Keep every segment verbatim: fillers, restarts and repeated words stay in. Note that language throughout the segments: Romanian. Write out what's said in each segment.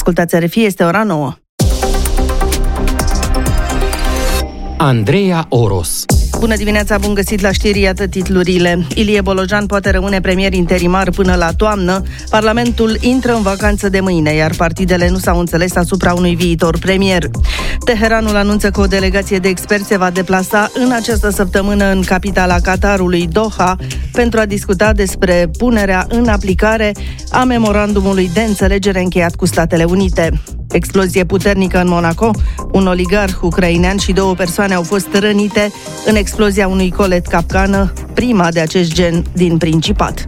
Ascultați R F I, este ora nouă. Andreea Oros. Bună dimineața, bun găsit la știri, iată titlurile. Ilie Bolojan poate rămâne premier interimar până la toamnă. Parlamentul intră în vacanță de mâine, iar partidele nu s-au înțeles asupra unui viitor premier. Teheranul anunță că o delegație de experți se va deplasa în această săptămână în capitala Qatarului, Doha, pentru a discuta despre punerea în aplicare a memorandumului de înțelegere încheiat cu Statele Unite. Explozie puternică în Monaco. Un oligarh ucrainean și două persoane au fost rănite în explozia unui colet capcană, prima de acest gen din Principat.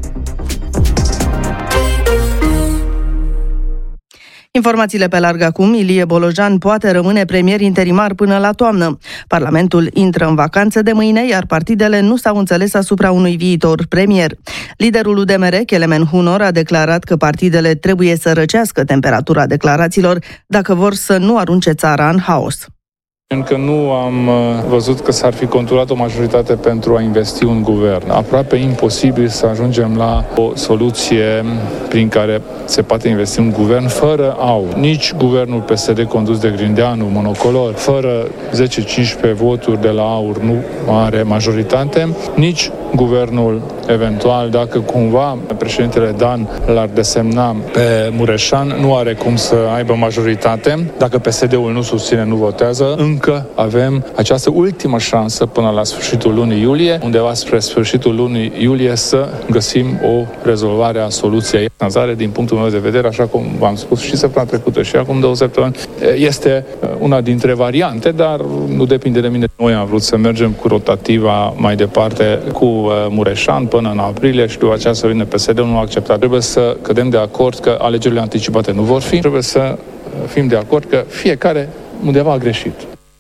Informațiile pe larg acum. Ilie Bolojan poate rămâne premier interimar până la toamnă. Parlamentul intră în vacanță de mâine, iar partidele nu s-au înțeles asupra unui viitor premier. Liderul U D M R, Kelemen Hunor, a declarat că partidele trebuie să răcească temperatura declarațiilor dacă vor să nu arunce țara în haos. Încă nu am văzut că s-ar fi conturat o majoritate pentru a investi un guvern. Aproape imposibil să ajungem la o soluție prin care se poate investi un guvern fără A U. Nici guvernul P S D condus de Grindeanu, monocolor, fără zece cincisprezece voturi de la A U R nu are majoritate, nici guvernul eventual, dacă cumva președintele Dan l-ar desemna pe Mureșan, nu are cum să aibă majoritate. Dacă P S D-ul nu susține, nu votează, încă avem această ultimă șansă până la sfârșitul lunii iulie, undeva spre sfârșitul lunii iulie, să găsim o rezolvare a soluției. Nazare, din punctul meu de vedere, așa cum v-am spus și săptămâna trecută și acum două săptămâni, este una dintre variante, dar nu depinde de mine. Noi am vrut să mergem cu rotativa mai departe cu Mureșan până în aprilie și după aceea să vină P S D-ul, nu a acceptat. Trebuie să cădem de acord că alegerile anticipate nu vor fi. Trebuie să fim de acord că fiecare undeva a greșit.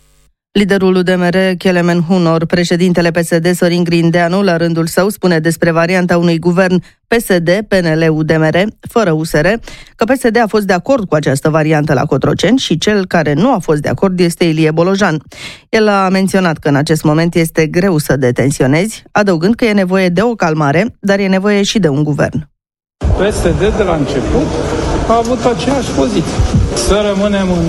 Liderul U D M R, Kelemen Hunor, președintele P S D, Sorin Grindeanu, la rândul său, spune despre varianta unui guvern P S D, P N L U D M R, fără U S R, că P S D a fost de acord cu această variantă la Cotroceni și cel care nu a fost de acord este Ilie Bolojan. El a menționat că în acest moment este greu să detensionezi, adăugând că e nevoie de o calmare, dar e nevoie și de un guvern. P S D de la început a avut aceeași poziție. Să rămânem în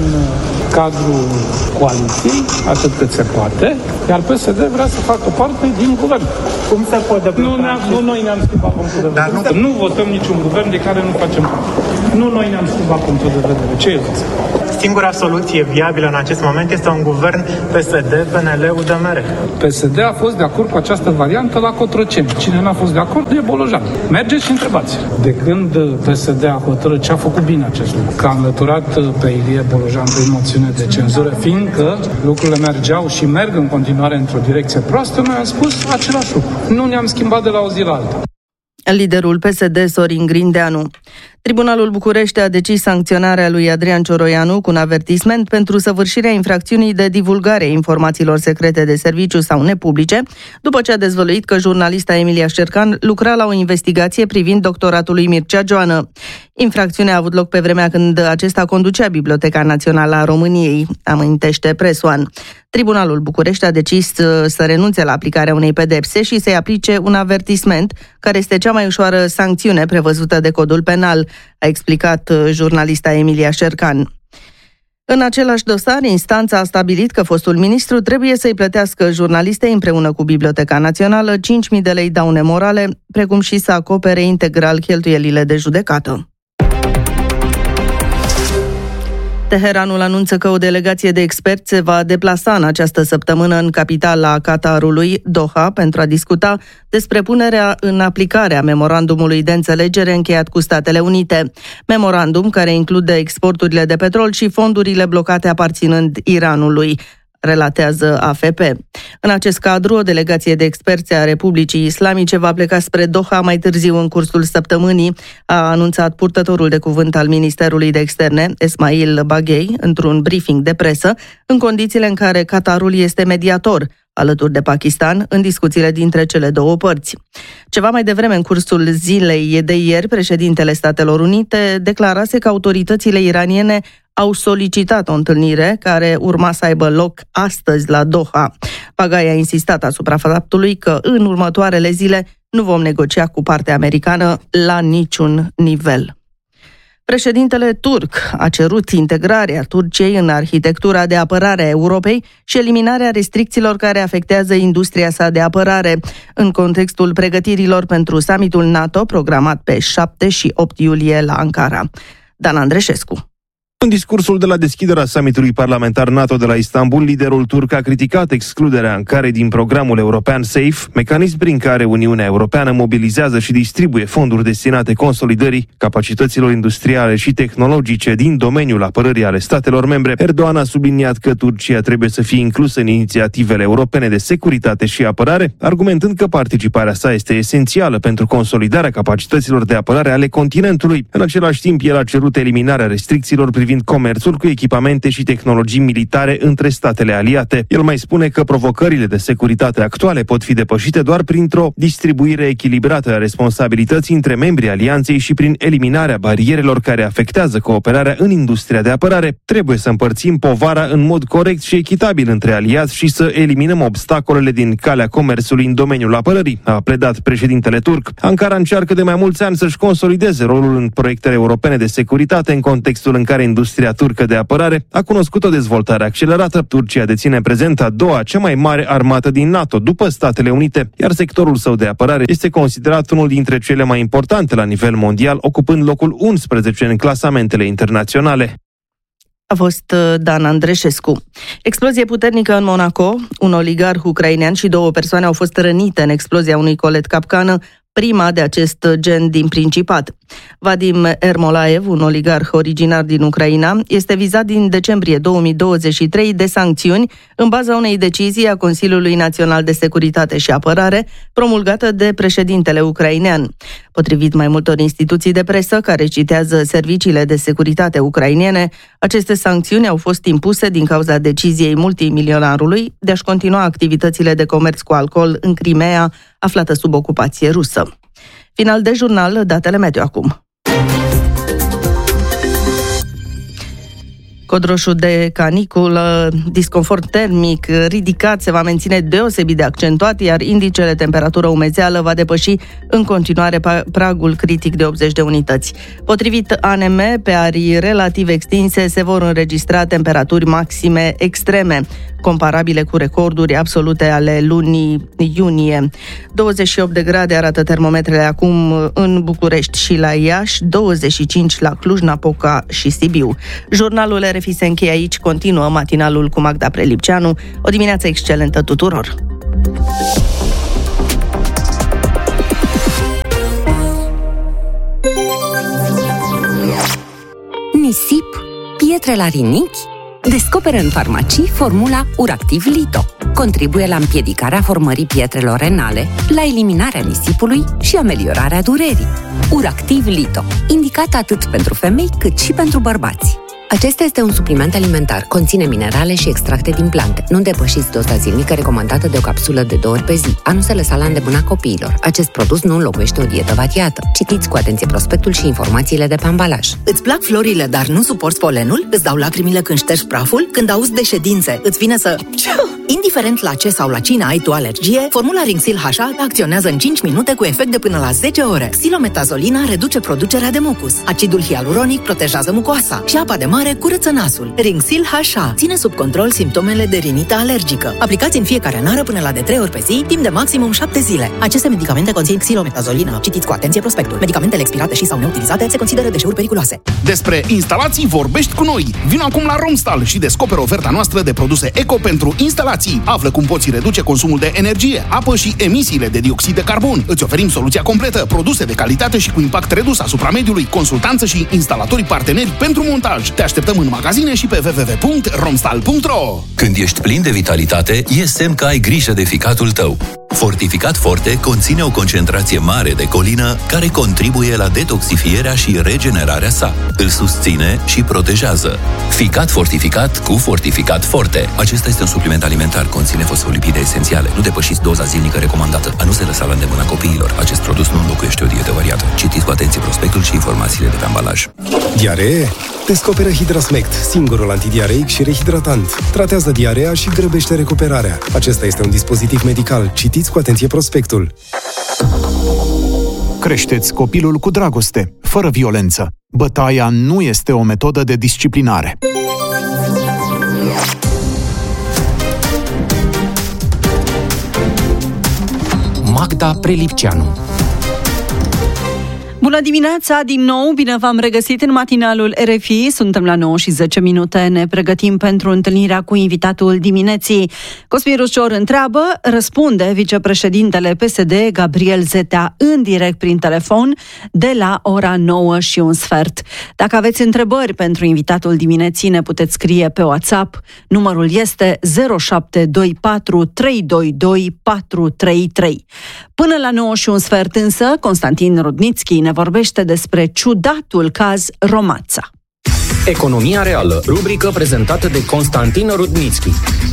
cadrul coaliției, atât cât se poate, iar P S D vrea să facă parte din guvern. Cum se poate nu, nu noi ne-am schimbat punctul de vedere. Nu... nu votăm niciun guvern de care nu facem parte. Nu noi ne-am schimbat punctul de vedere. Ce e zis? Singura soluție viabilă în acest moment este un guvern P S D, P N L, U D M R. P S D a fost de acord cu această variantă la Cotroceni. Cine n-a fost de acord e Bolojan. Mergeți și întrebați. De când P S D a hotărât, ce a făcut bine acest lucru? Că a înlăturat pe Ilie Bolojan prin moțiune de cenzură, fiindcă lucrurile mergeau și merg în continuare într-o direcție proastă, noi am spus același lucru. Nu ne-am schimbat de la o zi la alta. Liderul P S D, Sorin Grindeanu. Tribunalul București a decis sancționarea lui Adrian Cioroianu cu un avertisment pentru săvârșirea infracțiunii de divulgare a informațiilor secrete de serviciu sau nepublice, după ce a dezvăluit că jurnalista Emilia Șercan lucra la o investigație privind doctoratul lui Mircea Joană. Infracțiunea a avut loc pe vremea când acesta conducea Biblioteca Națională a României, amintește Press One. Tribunalul București a decis să renunțe la aplicarea unei pedepse și să-i aplice un avertisment, care este cea mai ușoară sancțiune prevăzută de codul penal, a explicat jurnalista Emilia Șercan. În același dosar, instanța a stabilit că fostul ministru trebuie să-i plătească jurnalistei împreună cu Biblioteca Națională cinci mii de lei daune morale, precum și să acopere integral cheltuielile de judecată. Teheranul anunță că o delegație de experți se va deplasa în această săptămână în capitala Qatarului, Doha, pentru a discuta despre punerea în aplicare a memorandumului de înțelegere încheiat cu Statele Unite. Memorandum care include exporturile de petrol și fondurile blocate aparținând Iranului, relatează A F P. În acest cadru, o delegație de experți a Republicii Islamice va pleca spre Doha mai târziu în cursul săptămânii, a anunțat purtătorul de cuvânt al Ministerului de Externe, Esmail Baghei, într-un briefing de presă, în condițiile în care Qatarul este mediator, alături de Pakistan, în discuțiile dintre cele două părți. Ceva mai devreme, în cursul zilei de ieri, președintele Statelor Unite declarase că autoritățile iraniene au solicitat o întâlnire care urma să aibă loc astăzi la Doha. Baghei a insistat asupra faptului că în următoarele zile nu vom negocia cu partea americană la niciun nivel. Președintele turc a cerut integrarea Turciei în arhitectura de apărare a Europei și eliminarea restricțiilor care afectează industria sa de apărare, în contextul pregătirilor pentru summitul NATO programat pe șapte și opt iulie la Ankara. Dan Andreșescu. În discursul de la deschiderea summitului parlamentar NATO de la Istanbul, liderul turc a criticat excluderea Ankarei din programul european SAFE, mecanism prin care Uniunea Europeană mobilizează și distribuie fonduri destinate consolidării capacităților industriale și tehnologice din domeniul apărării ale statelor membre. Erdogan a subliniat că Turcia trebuie să fie inclusă în inițiativele europene de securitate și apărare, argumentând că participarea sa este esențială pentru consolidarea capacităților de apărare ale continentului. În același timp, el a cerut eliminarea restricțiilor privind comerțul cu echipamente și tehnologii militare între statele aliate. El mai spune că provocările de securitate actuale pot fi depășite doar printr-o distribuire echilibrată a responsabilității între membrii alianței și prin eliminarea barierelor care afectează cooperarea în industria de apărare. Trebuie să împărțim povara în mod corect și echitabil între aliați și să eliminăm obstacolele din calea comerțului în domeniul apărării, a pledat președintele turc. Ankara încearcă de mai mulți ani să-și consolideze rolul în proiectele europene de securitate în contextul în care industria turcă de apărare a cunoscut o dezvoltare accelerată. Turcia deține în prezent a doua cea mai mare armată din NATO, după Statele Unite, iar sectorul său de apărare este considerat unul dintre cele mai importante la nivel mondial, ocupând locul unsprezece în clasamentele internaționale. A fost Dan Andreșescu. Explozie puternică în Monaco. Un oligarh ucrainean și două persoane au fost rănite în explozia unui colet capcană, prima de acest gen din Principat. Vadim Ermolaev, un oligarh originar din Ucraina, este vizat din decembrie două mii douăzeci și trei de sancțiuni în baza unei decizii a Consiliului Național de Securitate și Apărare, promulgată de președintele ucrainean. Potrivit mai multor instituții de presă care citează serviciile de securitate ucrainene, aceste sancțiuni au fost impuse din cauza deciziei multimilionarului de a-și continua activitățile de comerț cu alcool în Crimea, aflată sub ocupație rusă. Final de jurnal, datele meteo acum. Cod roșu de caniculă, disconfort termic ridicat se va menține deosebit de accentuat, iar indicele temperatură umezeală va depăși în continuare pragul critic de optzeci de unități. Potrivit A N M, pe arii relativ extinse se vor înregistra temperaturi maxime extreme, comparabile cu recorduri absolute ale lunii iunie. douăzeci și opt de grade arată termometrele acum în București și la Iași, douăzeci și cinci la Cluj-Napoca și Sibiu. Jurnalul R F I se încheie aici, continuă matinalul cu Magda Prelipceanu. O dimineață excelentă tuturor! Nisip, pietre la rinichi? Descoperă în farmacii formula Uractiv Lito. Contribuie la împiedicarea formării pietrelor renale, la eliminarea nisipului și ameliorarea durerii. Uractiv Lito, indicat atât pentru femei cât și pentru bărbați. Acesta este un supliment alimentar, conține minerale și extracte din plante. Nu depășiți doza zilnică recomandată de o capsulă de două ori pe zi. A nu se lăsa la îndemâna copiilor. Acest produs nu înlocuiește o dietă variată. Citiți cu atenție prospectul și informațiile de pe ambalaj. Îți plac florile, dar nu suporți polenul? Îți dau lacrimile când ștergi praful? Când auzi de ședințe, îți vine să... Indiferent la ce sau la cine ai tu alergie, formula Ringsil H A acționează în cinci minute cu efect de până la zece ore. Xilometasolina reduce producerea de mucus. Acidul hialuronic protejează mucoasa și apa de mare curăță nasul. Ringsil H A ține sub control simptomele de rinită alergică. Aplicați în fiecare nară până la de trei ori pe zi, timp de maximum șapte zile. Aceste medicamente conțin xilometazolină. Citiți cu atenție prospectul. Medicamentele expirate și sau neutilizate se consideră deșeuri periculoase. Despre instalații vorbești cu noi. Vino acum la Romstal și descoperă oferta noastră de produse eco pentru instalații. Află cum poți reduce consumul de energie, apă și emisiile de dioxid de carbon. Îți oferim soluția completă, produse de calitate și cu impact redus asupra mediului, consultanță și instalatorii parteneri pentru montaj. Te așteptăm în magazine și pe w w w punct romstal punct r o. Când ești plin de vitalitate, e semn că ai grijă de ficatul tău. Fortificat Forte conține o concentrație mare de colină care contribuie la detoxifierea și regenerarea sa. Îl susține și protejează. Ficat fortificat cu Fortificat Forte. Acesta este un supliment alimentar, conține fosfolipide esențiale. Nu depășiți doza zilnică recomandată. A nu se lăsa la îndemâna copiilor. Acest produs nu înlocuiește o dietă variată. Citiți cu atenție prospectul și informațiile de pe ambalaj. Diaree? Descoperă Hidrasmect, singurul antidiareic și rehidratant. Tratează diarea și grăbește recuperarea. Acesta este un dispozitiv medical. Citiți cu atenție prospectul. Creșteți copilul cu dragoste, fără violență. Bătaia nu este o metodă de disciplinare. Magda Prelipceanu. Bună dimineața, din nou, bine v-am regăsit în matinalul R F I. Suntem la nouă și zece minute, ne pregătim pentru întâlnirea cu invitatul dimineții. Cosmin Rucior întreabă, răspunde vicepreședintele P S D, Gabriel Zetea, în direct prin telefon, de la ora nouă și un sfert. Dacă aveți întrebări pentru invitatul dimineții, ne puteți scrie pe WhatsApp. Numărul este zero șapte doi patru trei doi doi patru trei trei. Până la nouă și un sfert însă, Constantin Rudnițchi ne vorbește despre ciudatul caz Romața. Economia reală, rubrică prezentată de Constantin Rudnițchi.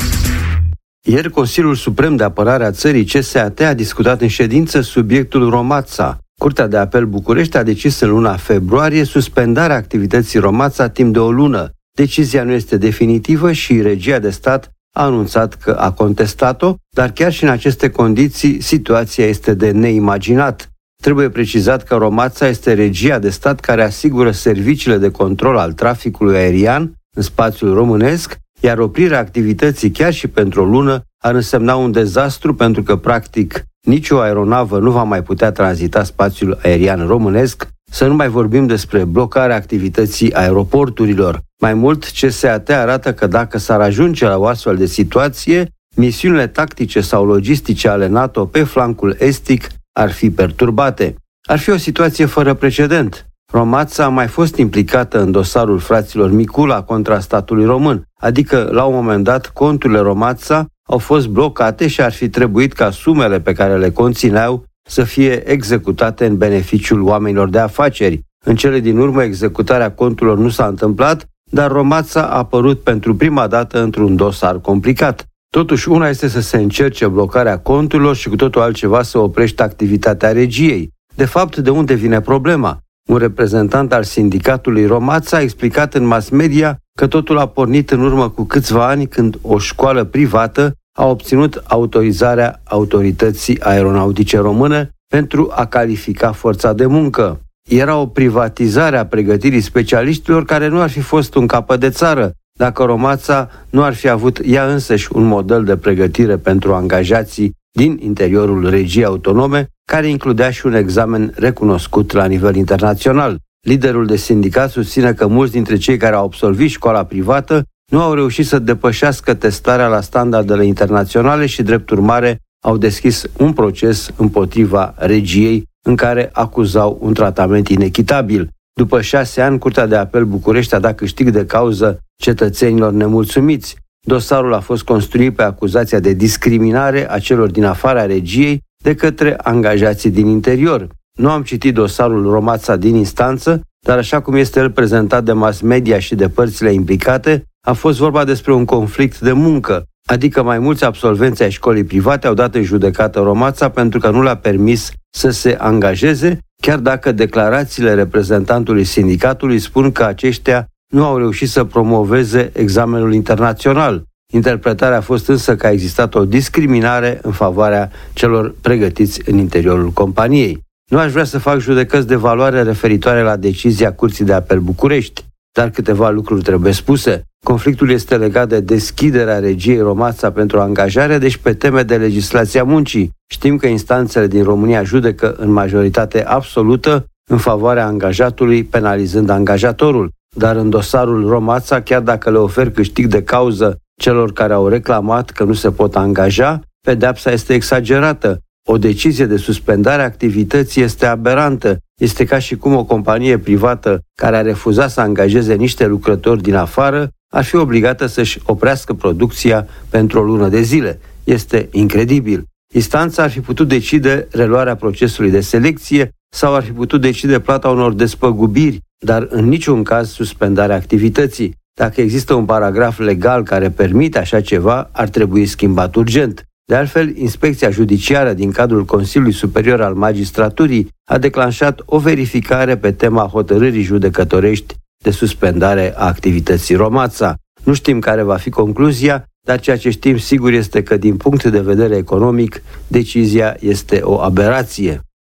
Ieri, Consiliul Suprem de Apărare a țării, C S A T, a discutat în ședință subiectul Romața. Curtea de Apel București a decis în luna februarie suspendarea activității Romața timp de o lună. Decizia nu este definitivă și Regia de Stat a anunțat că a contestat-o, dar chiar și în aceste condiții, situația este de neimaginat. Trebuie precizat că Romața este regia de stat care asigură serviciile de control al traficului aerian în spațiul românesc, iar oprirea activității chiar și pentru o lună ar însemna un dezastru pentru că, practic, nicio aeronavă nu va mai putea tranzita spațiul aerian românesc, să nu mai vorbim despre blocarea activității aeroporturilor. Mai mult, C S A T arată că dacă s-ar ajunge la o astfel de situație, misiunile tactice sau logistice ale NATO pe flancul estic ar fi perturbate. Ar fi o situație fără precedent. Romața a mai fost implicată în dosarul fraților Micula contra statului român, adică la un moment dat conturile Romața au fost blocate și ar fi trebuit ca sumele pe care le conțineau să fie executate în beneficiul oamenilor de afaceri. În cele din urmă, executarea conturilor nu s-a întâmplat, dar Romața a apărut pentru prima dată într-un dosar complicat. Totuși, una este să se încerce blocarea conturilor și cu totul altceva să oprești activitatea regiei. De fapt, de unde vine problema? Un reprezentant al sindicatului Romața a explicat în mass media că totul a pornit în urmă cu câțiva ani când o școală privată a obținut autorizarea Autorității Aeronautice Române pentru a califica forța de muncă. Era o privatizare a pregătirii specialiștilor care nu ar fi fost un capăt de țară dacă Romața nu ar fi avut ea însăși un model de pregătire pentru angajații din interiorul regiei autonome, care includea și un examen recunoscut la nivel internațional. Liderul de sindicat susține că mulți dintre cei care au absolvit școala privată nu au reușit să depășească testarea la standardele internaționale și, drept urmare, au deschis un proces împotriva regiei în care acuzau un tratament inechitabil. După șase ani, Curtea de Apel București a dat câștig de cauză cetățenilor nemulțumiți. Dosarul a fost construit pe acuzația de discriminare a celor din afara regiei de către angajații din interior. Nu am citit dosarul Romața din instanță, dar așa cum este el prezentat de mass media și de părțile implicate, a fost vorba despre un conflict de muncă, adică mai mulți absolvenți ai școlii private au dat în judecată Romața pentru că nu le-a permis să se angajeze, chiar dacă declarațiile reprezentantului sindicatului spun că aceștia nu au reușit să promoveze examenul internațional. Interpretarea a fost însă că a existat o discriminare în favoarea celor pregătiți în interiorul companiei. Nu aș vrea să fac judecăți de valoare referitoare la decizia Curții de Apel București, dar câteva lucruri trebuie spuse. Conflictul este legat de deschiderea regiei Romața pentru angajare, deci pe teme de legislația muncii. Știm că instanțele din România judecă în majoritate absolută în favoarea angajatului, penalizând angajatorul. Dar în dosarul Romața, chiar dacă le ofer câștig de cauză celor care au reclamat că nu se pot angaja, pedeapsa este exagerată. O decizie de suspendare a activității este aberantă. Este ca și cum o companie privată care a refuzat să angajeze niște lucrători din afară ar fi obligată să-și oprească producția pentru o lună de zile. Este incredibil. Instanța ar fi putut decide reluarea procesului de selecție sau ar fi putut decide plata unor despăgubiri, dar în niciun caz suspendarea activității. Dacă există un paragraf legal care permite așa ceva, ar trebui schimbat urgent. De altfel, Inspecția Judiciară din cadrul Consiliului Superior al Magistraturii a declanșat o verificare pe tema hotărârii judecătorești de suspendare a activității Romața. Nu știm care va fi concluzia, dar ceea ce știm sigur este că din punct de vedere economic, decizia este o aberație.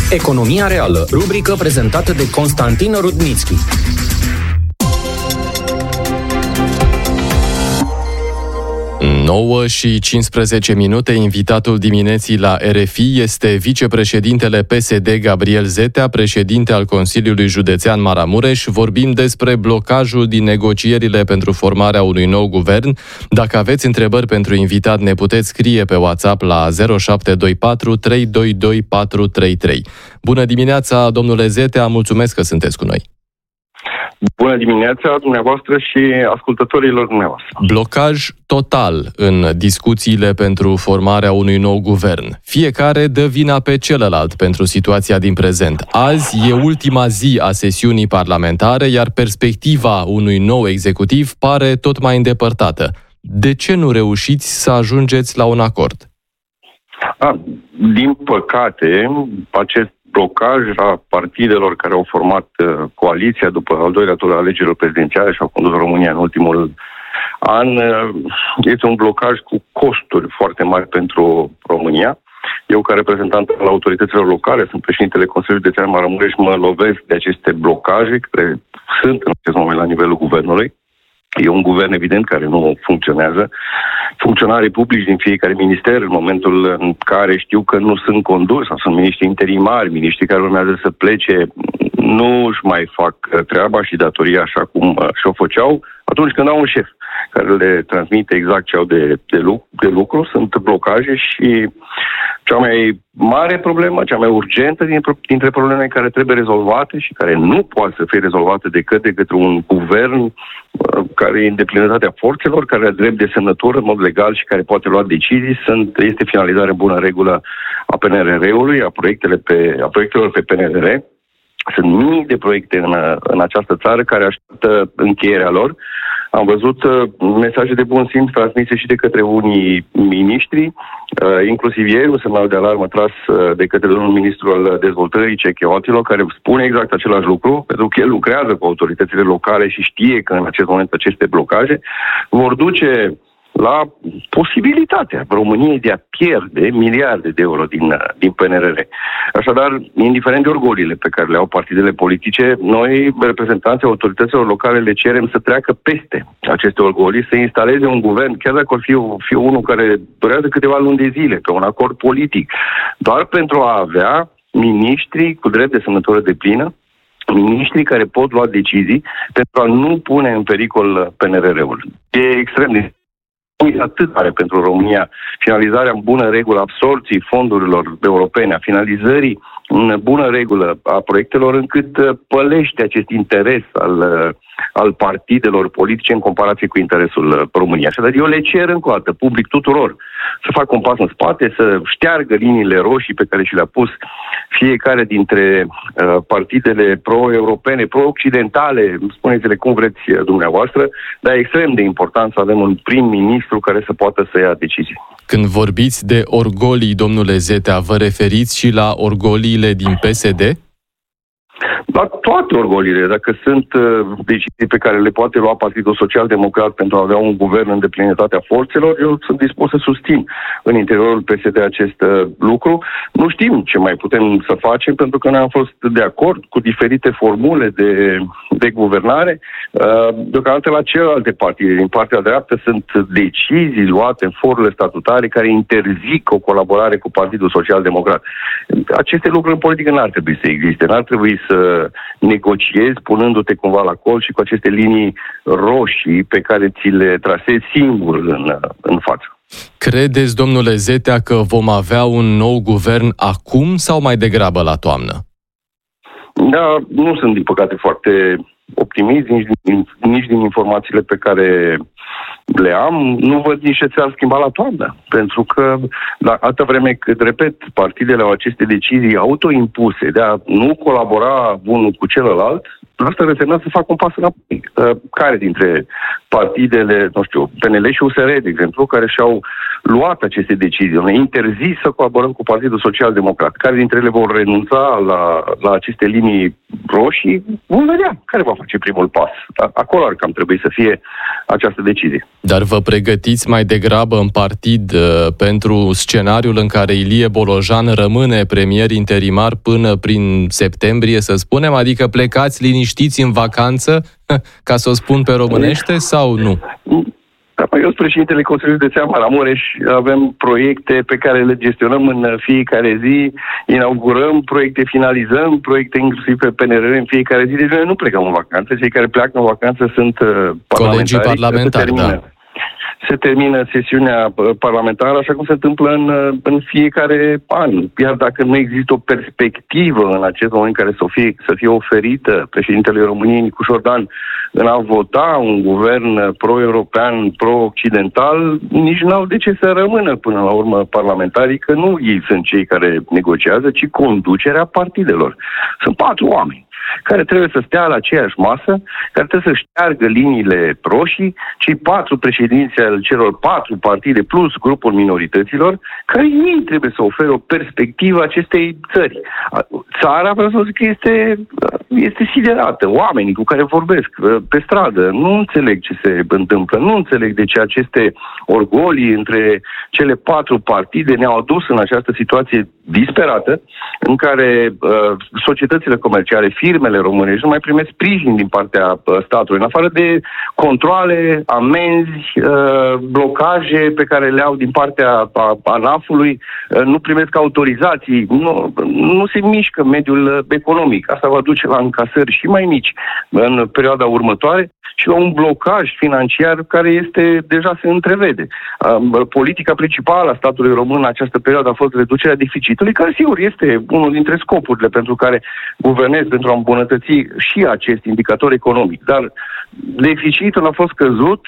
Economia reală, rubrică prezentată de Constantin Rudnitschi. nouă și cincisprezece minute, invitatul dimineții la R F I este vicepreședintele P S D Gabriel Zetea, președinte al Consiliului Județean Maramureș. Vorbim despre blocajul din negocierile pentru formarea unui nou guvern. Dacă aveți întrebări pentru invitat, ne puteți scrie pe WhatsApp la zero șapte doi patru trei doi doi patru trei trei. Bună dimineața, domnule Zetea, mulțumesc că sunteți cu noi. Bună dimineața dumneavoastră și ascultătorilor dumneavoastră. Blocaj total în discuțiile pentru formarea unui nou guvern. Fiecare dă vina pe celălalt pentru situația din prezent. Azi e ultima zi a sesiunii parlamentare, iar perspectiva unui nou executiv pare tot mai îndepărtată. De ce nu reușiți să ajungeți la un acord? A, din păcate, acest blocaj a partidelor care au format uh, coaliția după al doilea tur al alegerilor prezidențiale și au condus România în ultimul an uh, este un blocaj cu costuri foarte mari pentru România. Eu, ca reprezentant al autorităților locale, sunt președintele Consiliului Județean Maramureș, mă lovesc de aceste blocaje care sunt în acest moment la nivelul guvernului. E un guvern, evident, care nu funcționează. Funcționarii publici din fiecare minister, în momentul în care știu că nu sunt conduși, sau sunt miniștri interimari, miniștri care urmează să plece, nu își mai fac treaba și datoria așa cum și-o făceau atunci când au un șef care le transmite exact ce au de, de, lucru, de lucru. Sunt blocaje și cea mai mare problemă, cea mai urgentă dintre problemele care trebuie rezolvate și care nu poate să fie rezolvate decât de către un guvern care e în deplinătatea forțelor, care are drept de semnătură în mod legal și care poate lua decizii, sunt, este finalizarea în bună regulă a P N R R-ului, a, proiectele pe, a proiectelor pe P N R R. Sunt mii de proiecte în, în această țară care așteaptă încheierea lor. Am văzut uh, mesaje de bun simț transmise și de către unii miniștri, uh, inclusiv ieri un semnal de alarmă tras uh, de către domnul ministru al dezvoltării Cecheotilo, care spune exact același lucru, pentru că el lucrează cu autoritățile locale și știe că în acest moment aceste blocaje vor duce la posibilitatea României de a pierde miliarde de euro din, din P N R R. Așadar, indiferent de orgoliile pe care le au partidele politice, noi, reprezentanții autorităților locale, le cerem să treacă peste aceste orgolii, să instaleze un guvern, chiar dacă ar fi, fi unul care durează câteva luni de zile, pe un acord politic, doar pentru a avea miniștri cu drept de semnătură deplină, miniștri care pot lua decizii pentru a nu pune în pericol P N R R-ul. E extrem de atât mare pentru România, finalizarea în bună regulă absorbției fondurilor europene, a finalizării în bună regulă a proiectelor, încât pălește acest interes al, al partidelor politice în comparație cu interesul României. Așadar, eu le cer încă o dată, public tuturor, să facă un pas în spate, să șteargă liniile roșii pe care și le-a pus fiecare dintre uh, partidele pro-europene, pro-occidentale, spuneți-le cum vreți dumneavoastră, dar e extrem de important să avem un prim-ministru care să poată să ia decizii. Când vorbiți de orgolii, domnule Zetea, vă referiți și la orgoliile din P S D? La toate orgoliile, dacă sunt uh, decizii pe care le poate lua Partidul Social Democrat pentru a avea un guvern în deplinătatea forțelor, eu sunt dispus să susțin în interiorul P S D acest uh, lucru. Nu știm ce mai putem să facem, pentru că noi am fost de acord cu diferite formule de, de guvernare. Uh, deocamdată la celelalte partide, din partea dreaptă, sunt decizii luate în forurile statutare care interzic o colaborare cu Partidul Social Democrat. Aceste lucruri în politică n-ar trebui să existe, n-ar trebui să negociezi punându-te cumva la col și cu aceste linii roșii pe care ți le trasezi singur în, în față. Credeți, domnule Zetea, că vom avea un nou guvern acum sau mai degrabă la toamnă? Da, nu sunt, din păcate, foarte optimist, nici din, nici din informațiile pe care le am, nu văd nici ce ți-ar schimba la toamnă. Pentru că, la atâta vreme cât, repet, partidele au aceste decizii autoimpuse de a nu colabora unul cu celălalt, asta însemna să facă un pas înapoi. Care dintre partidele, nu știu, P N L și U S R, de exemplu, care și-au luat aceste decizii, ne interzis să colaborăm cu Partidul Social Democrat, care dintre ele vor renunța la, la aceste linii roșii, vom vedea care va face primul pas. Acolo ar cam trebui să fie această decizie. Dar vă pregătiți mai degrabă în partid pentru scenariul în care Ilie Bolojan rămâne premier interimar până prin septembrie, să spunem? Adică plecați liniștiți în vacanță, ca să o spun pe românește, sau nu? Eu sunt președintele Consiliului Județean Maramureș, avem proiecte pe care le gestionăm în fiecare zi, inaugurăm proiecte, finalizăm proiecte inclusiv pe P N R R în fiecare zi, deci noi nu plecăm în vacanță, cei care pleacă în vacanță sunt parlamentari. Colegii parlamentari, da. Se termină sesiunea parlamentară, așa cum se întâmplă în, în fiecare an. Iar dacă nu există o perspectivă în acest moment care să fie, să fie oferită președintelui României, Nicu Șordan, în a vota un guvern pro-european, pro-occidental, nici n-au de ce să rămână până la urmă parlamentarii, că nu ei sunt cei care negociază, ci conducerea partidelor. Sunt patru oameni care trebuie să stea la aceeași masă, care trebuie să șteargă liniile roșii, cei patru președinți al celor patru partide plus grupul minorităților, care ei trebuie să ofere o perspectivă acestei țări. Țara, vreau să zic că este, este siderată. Oamenii cu care vorbesc pe stradă nu înțeleg ce se întâmplă, nu înțeleg de ce aceste orgolii între cele patru partide ne-au adus în această situație disperată, în care uh, societățile comerciale, firmele românești nu mai primesc sprijin din partea uh, statului, în afară de controale, amenzi, uh, blocaje pe care le au din partea ANAF-ului, uh, nu primesc autorizații, nu, nu se mișcă mediul economic. Asta va duce la încasări și mai mici în perioada următoare și la un blocaj financiar care este deja se întrevede. Uh, politica principală a statului român în această perioadă a fost reducerea deficitului, care sigur este unul dintre scopurile pentru care guvernez, pentru a îmbunătăți și acest indicator economic. Dar deficitul a fost căzut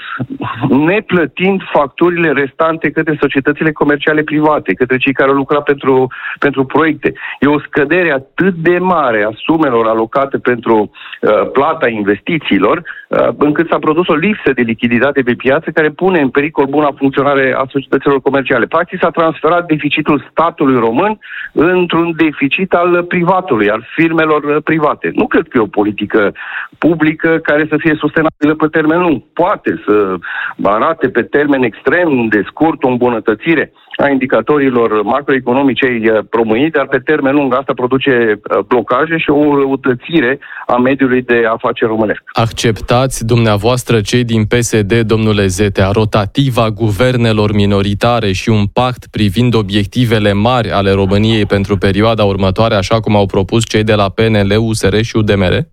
neplătind facturile restante către societățile comerciale private, către cei care au lucrat pentru, pentru proiecte. E o scădere atât de mare a sumelor alocate pentru uh, plata investițiilor, uh, încât s-a produs o lipsă de lichiditate pe piață care pune în pericol buna funcționare a societăților comerciale. Practic s-a transferat deficitul statului român într-un deficit al privatului, al firmelor private. Nu cred că e o politică publică care să fie sustenabilă pe termen lung. Poate să arate pe termen extrem de scurt o îmbunătățire a indicatorilor macroeconomice ai României, dar pe termen lung asta produce blocaje și o răutățire a mediului de afaceri românesc. Acceptați dumneavoastră, cei din P S D, domnule Zetea, rotativa guvernelor minoritare și un pact privind obiectivele mari ale României pentru perioada următoare, așa cum au propus cei de la P N L, U S R și U D M R?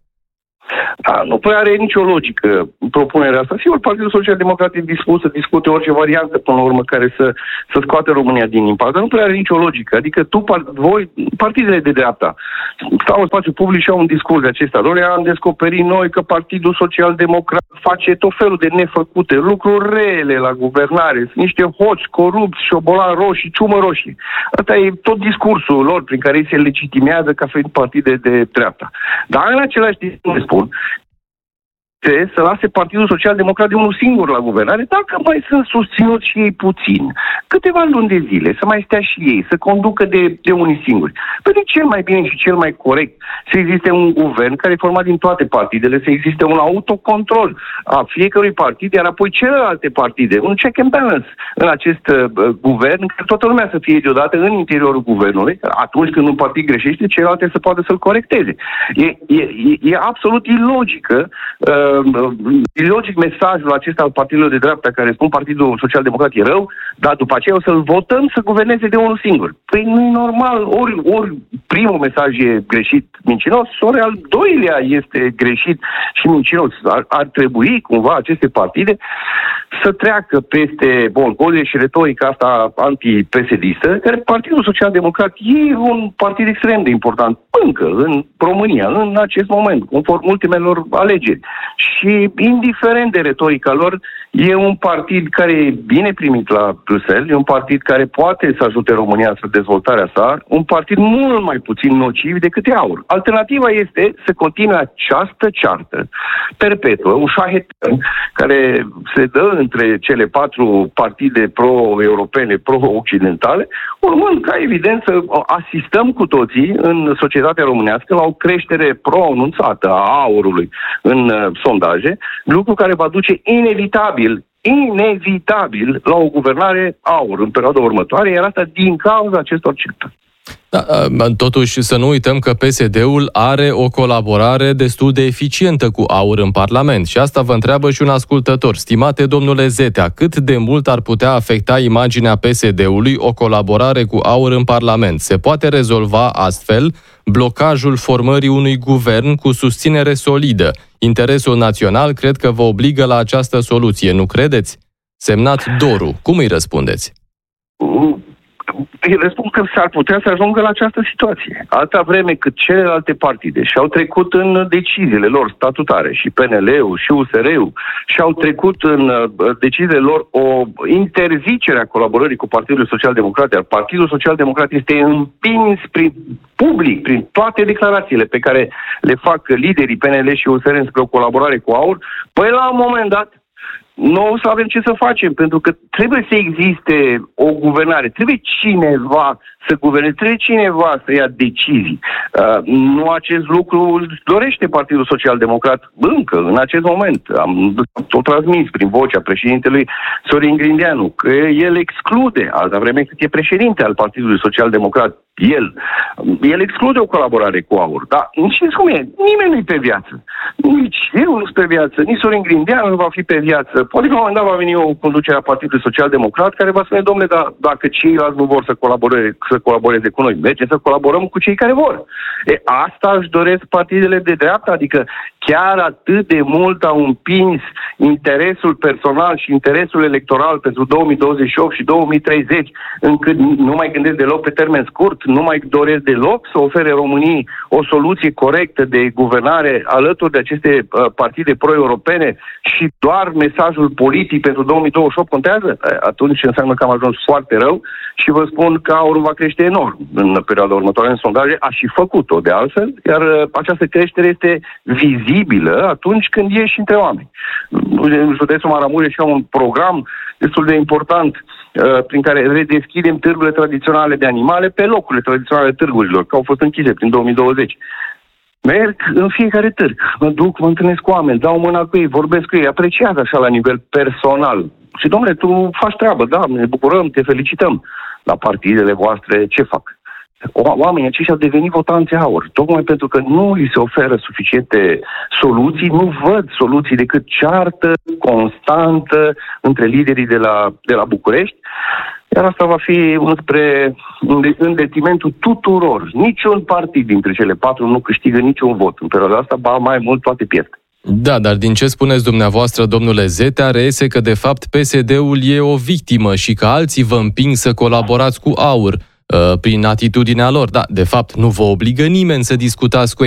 Da, nu prea are nicio logică propunerea asta. Sigur, Partidul Social Democrat e dispus să discute orice variantă până la urmă care să, să scoate România din impas, dar nu prea are nicio logică. Adică tu, voi, partidele de dreapta, stau în spațiu public și au un discurs de acesta. Noi am descoperit noi că Partidul Social Democrat face tot felul de nefăcute, lucruri rele la guvernare, sunt niște hoți, corupți, șobolani roșii, ciumă roșii. Asta e tot discursul lor prin care ei se legitimează ca fiind partide de dreapta. Dar în același timp spun să lase Partidul Social Democrat de unul singur la guvernare, dacă mai sunt susținuți și ei puțin, câteva luni de zile, să mai stea și ei, să conducă de, de unii singuri. Pentru cel mai bine și cel mai corect să existe un guvern care e format din toate partidele, să existe un autocontrol a fiecărui partid, iar apoi celelalte partide, un check and balance în acest uh, guvern, că toată lumea să fie deodată în interiorul guvernului, atunci când un partid greșește, celelalte să poată să-l corecteze. E, e, e absolut ilogică uh, ilogic mesajul acesta al partidelor de dreapta care spun Partidul Social Democrat e rău, dar după aceea o să-l votăm să guverneze de unul singur. Păi nu e normal, ori, ori primul mesaj e greșit, mincinos, ori al doilea este greșit și mincinos. Ar, ar trebui cumva aceste partide să treacă peste bolgole și retorica asta anti-P S D-istă, care Partidul Social Democrat e un partid extrem de important încă în România, în acest moment, conform ultimelor alegeri. Și indiferent de retorica lor, E un partid care e bine primit la Bruxelles, e un partid care poate să ajute România spre dezvoltarea sa, un partid mult mai puțin nociv decât e AUR. Alternativa este să continue această ceartă perpetuă, un șahetăn care se dă între cele patru partide pro-europene, pro-occidentale, urmând ca evident să asistăm cu toții în societatea românească la o creștere pro-anunțată a AUR-ului în uh, sondaje, lucru care va duce inevitabil inevitabil la o guvernare AUR în perioada următoare, iar asta din cauza acestor certuri. Da, totuși să nu uităm că P S D-ul are o colaborare destul de eficientă cu AUR în Parlament și asta vă întreabă și un ascultător. Stimate domnule Zetea, cât de mult ar putea afecta imaginea P S D-ului o colaborare cu AUR în Parlament? Se poate rezolva astfel blocajul formării unui guvern cu susținere solidă. Interesul național cred că vă obligă la această soluție, nu credeți? Semnat Doru. Cum îi răspundeți? Îi răspund că s-ar putea să ajungă la această situație. Atâta vreme cât celelalte partide și-au trecut în deciziile lor statutare, și P N L-ul, și U S R-ul, și-au trecut în deciziile lor o interzicere a colaborării cu Partidul Social Democrat, iar Partidul Social Democrat este împins prin public, prin toate declarațiile pe care le fac liderii P N L și U S R spre o colaborare cu AUR, păi la un moment dat nu o să avem ce să facem, pentru că trebuie să existe o guvernare, trebuie cineva să guverneze, trebuie cineva să ia decizii. Uh, nu acest lucru îl dorește Partidul Social Democrat încă, în acest moment. Am tot transmis prin vocea președintelui Sorin Grindeanu, că el exclude, atâta vreme cât e președinte al Partidului Social Democrat, el, el exclude o colaborare cu AUR. Dar știți cum e? Nimeni nu-i pe viață. Nici eu nu sunt pe viață, nici Sorin Grindeanu nu va fi pe viață. Poate că la un moment dat va veni o conducere a Partidului Social Democrat care va spune, domnule, dar dacă ceilalți nu vor să colaboreze, să colaboreze cu noi, mergem să colaborăm cu cei care vor. E, asta își doresc partidele de dreapta, adică chiar atât de mult au împins interesul personal și interesul electoral pentru două mii douăzeci și opt și două mii treizeci, încât nu mai gândesc deloc pe termen scurt, nu mai doresc deloc să ofere României o soluție corectă de guvernare alături de aceste uh, partide pro-europene și doar mesajul politic pentru două mii douăzeci și opt contează? Atunci înseamnă că am ajuns foarte rău și vă spun că AUR va crește enorm în perioada următoare în sondaje, a și făcut-o de altfel, iar uh, această creștere este vizibilă atunci când ieși între oameni. În județul Maramureș au un program destul de important uh, prin care redeschidem târgurile tradiționale de animale pe locurile tradiționale târgurilor, că au fost închise prin două mii douăzeci. Merg în fiecare târg, mă duc, mă întâlnesc cu oameni, dau mâna cu ei, vorbesc cu ei, apreciază așa la nivel personal. Și domnule, tu faci treabă, da, ne bucurăm, te felicităm. La partidele voastre ce fac? Oamenii aceștia au devenit votanți AUR, tocmai pentru că nu li se oferă suficiente soluții, nu văd soluții decât ceartă constantă între liderii de la, de la București, iar asta va fi înspre, în detrimentul tuturor. Niciun partid dintre cele patru nu câștigă niciun vot în perioada asta, ba mai mult toate pierd. Da, dar din ce spuneți dumneavoastră, domnule Zetea, reiese că de fapt P S D-ul e o victimă și că alții vă împing să colaborați cu AUR prin atitudinea lor. Da, de fapt, nu vă obligă nimeni să discutați cu